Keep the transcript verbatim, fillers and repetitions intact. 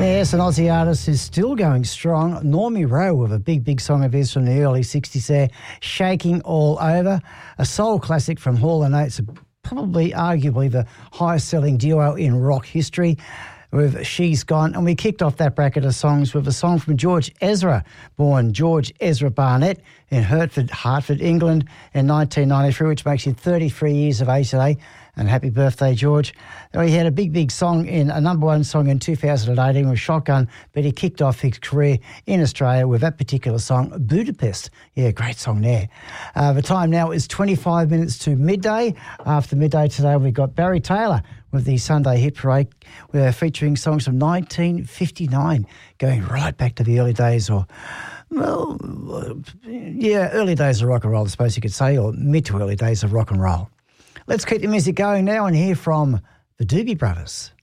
Yes, an Aussie artist who's still going strong. Normie Rowe with a big, big song of his from the early sixties there, Shaking All Over. A soul classic from Hall and Oates, probably arguably the highest selling duo in rock history with She's Gone. And we kicked off that bracket of songs with a song from George Ezra, born George Ezra Barnett in Hertford, Hartford, England in nineteen ninety-three, which makes him thirty-three years of age today. And happy birthday, George. He had a big, big song, in a number one song in two thousand eighteen with Shotgun, but he kicked off his career in Australia with that particular song, Budapest. Yeah, great song there. Uh, the time now is twenty-five minutes to midday. After midday today, we've got Barry Taylor with the Sunday Hit Parade. We're featuring songs from nineteen fifty-nine, going right back to the early days, or, well, yeah, early days of rock and roll, I suppose you could say, or mid to early days of rock and roll. Let's keep the music going now and hear from the Doobie Brothers.